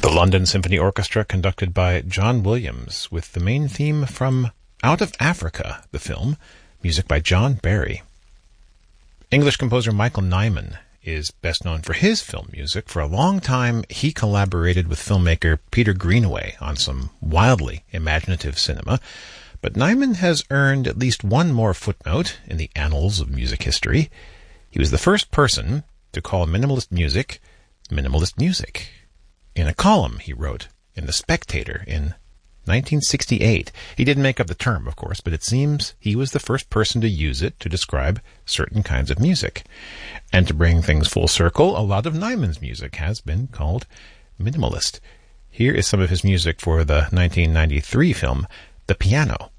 The London Symphony Orchestra, conducted by John Williams, with the main theme from Out of Africa, the film, music by John Barry. English composer Michael Nyman is best known for his film music. For a long time, he collaborated with filmmaker Peter Greenaway on some wildly imaginative cinema, but Nyman has earned at least one more footnote in the annals of music history. He was the first person to call minimalist music, in a column he wrote in The Spectator in 1968. He didn't make up the term, of course, but it seems he was the first person to use it to describe certain kinds of music. And to bring things full circle, a lot of Nyman's music has been called minimalist. Here is some of his music for the 1993 film The Piano.